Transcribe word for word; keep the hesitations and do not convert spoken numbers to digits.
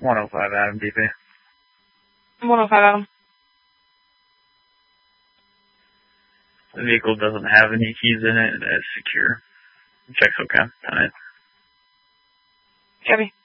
one oh five Adam, D P. one oh five Adam. The vehicle doesn't have any keys in it. It's secure. Checks okay. All right. Copy.